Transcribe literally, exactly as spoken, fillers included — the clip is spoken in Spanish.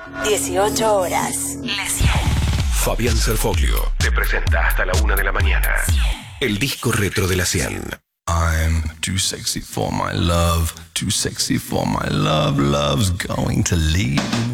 dieciocho horas. Fabián Serfoglio te presenta hasta la una de la mañana el disco retro de la cien. I'm too sexy for my love, too sexy for my love, love's going to leave.